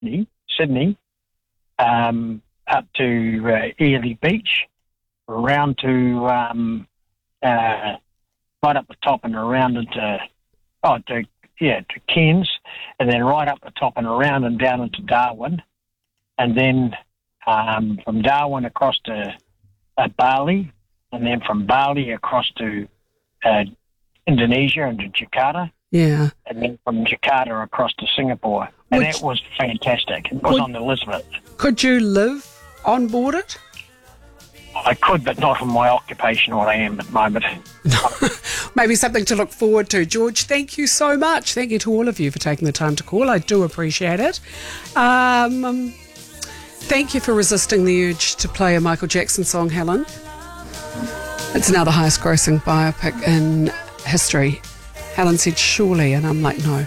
Sydney, up to Ely Beach, around to right up the top and around to Cairns, and then right up the top and around and down into Darwin, and then from Darwin across to Bali, and then from Bali across to Indonesia and to Jakarta. Yeah. And then from Jakarta across to Singapore. And that was fantastic. It was on the Elizabeth. Could you live on board it? I could, but not from my occupation, what I am at the moment. Maybe something to look forward to. George, thank you so much. Thank you to all of you for taking the time to call. I do appreciate it. Thank you for resisting the urge to play a Michael Jackson song, Helen. It's now the highest grossing biopic in history. Helen said, surely, and I'm like, no.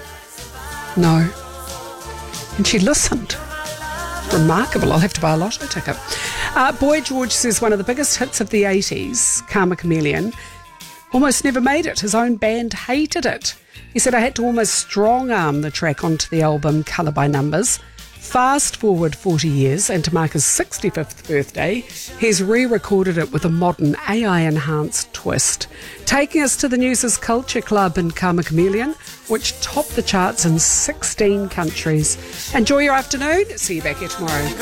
And she listened. Remarkable. I'll have to buy a lotto ticket. Boy George says one of the biggest hits of the 80s, Karma Chameleon, almost never made it. His own band hated it. He said, I had to almost strong-arm the track onto the album Colour by Numbers. Fast forward 40 years, and to mark his 65th birthday, he's re-recorded it with a modern AI-enhanced twist. Taking us to the News' Culture Club and Karma Chameleon, which topped the charts in 16 countries. Enjoy your afternoon. See you back here tomorrow.